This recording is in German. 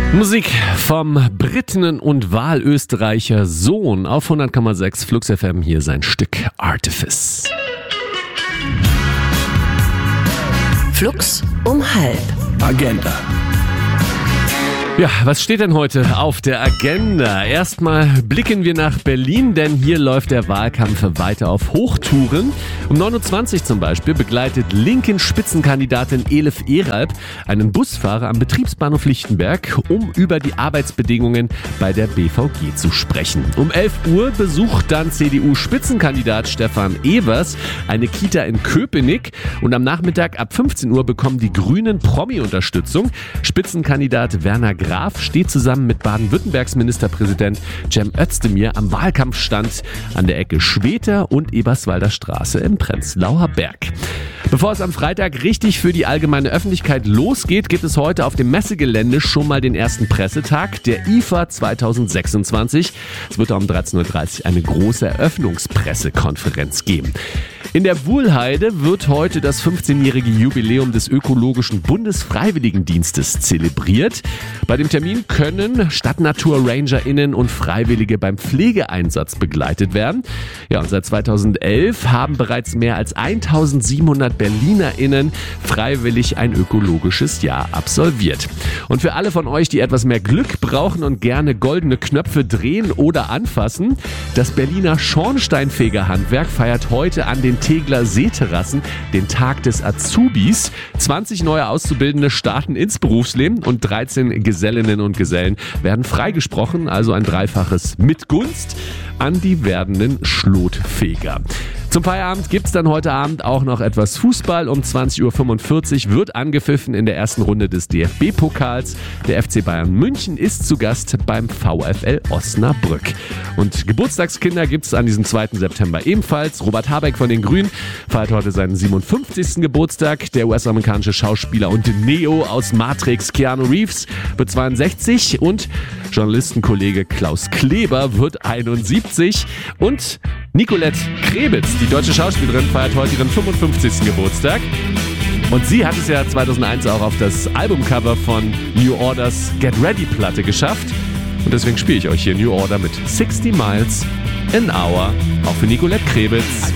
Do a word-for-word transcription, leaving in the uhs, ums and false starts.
Musik vom Briten und Wahlösterreicher Sohn auf hundert Komma sechs Flux F M, hier sein Stück Artifice. Flux um halb. Agenda. Ja, was steht denn heute auf der Agenda? Erstmal blicken wir nach Berlin, denn hier läuft der Wahlkampf weiter auf Hochtouren. Um neun Uhr zwanzig zum Beispiel begleitet linken Spitzenkandidatin Elif Eralp einen Busfahrer am Betriebsbahnhof Lichtenberg, um über die Arbeitsbedingungen bei der B V G zu sprechen. Um elf Uhr besucht dann C D U-Spitzenkandidat Stefan Evers eine Kita in Köpenick und am Nachmittag ab fünfzehn Uhr bekommen die Grünen Promi-Unterstützung. Spitzenkandidat Werner Graf steht zusammen mit Baden-Württembergs Ministerpräsident Cem Özdemir am Wahlkampfstand an der Ecke Schweter und Eberswalder Straße im Prenzlauer Berg. Bevor es am Freitag richtig für die allgemeine Öffentlichkeit losgeht, gibt es heute auf dem Messegelände schon mal den ersten Pressetag der I F A zwanzig sechsundzwanzig. Es wird um dreizehn Uhr dreißig eine große Eröffnungspressekonferenz geben. In der Wuhlheide wird heute das fünfzehnjährige Jubiläum des Ökologischen Bundesfreiwilligendienstes zelebriert. Bei dem Termin können Stadtnatur-RangerInnen und Freiwillige beim Pflegeeinsatz begleitet werden. Ja, und seit zweitausendelf haben bereits mehr als eintausendsiebenhundert BerlinerInnen freiwillig ein ökologisches Jahr absolviert. Und für alle von euch, die etwas mehr Glück brauchen und gerne goldene Knöpfe drehen oder anfassen, das Berliner Schornsteinfegerhandwerk feiert heute an den Tegler Seeterrassen den Tag des Azubis. zwanzig neue Auszubildende starten ins Berufsleben und dreizehn Gesellinnen und Gesellen werden freigesprochen, also ein dreifaches mit Gunst an die werdenden Schlotfeger. Zum Feierabend gibt's dann heute Abend auch noch etwas Fußball. Um zwanzig Uhr fünfundvierzig wird angepfiffen in der ersten Runde des D F B-Pokals. Der F C Bayern München ist zu Gast beim VfL Osnabrück. Und Geburtstagskinder gibt's an diesem zweiten September ebenfalls. Robert Habeck von den Grünen feiert heute seinen siebenundfünfzigsten Geburtstag. Der U S-amerikanische Schauspieler und Neo aus Matrix Keanu Reeves wird zweiundsechzig und Journalistenkollege Klaus Kleber wird einundsiebzig und Nicolette Krebitz, die deutsche Schauspielerin, feiert heute ihren fünfundfünfzigsten Geburtstag. Und sie hat es ja zweitausendeins auch auf das Albumcover von New Orders Get Ready Platte geschafft. Und deswegen spiele ich euch hier New Order mit sixty Miles an Hour, auch für Nicolette Krebitz.